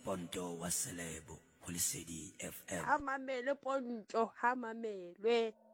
Ponto wa Selebo ho Lesedi FM. Ha mamele Ponto, ha mamelwe.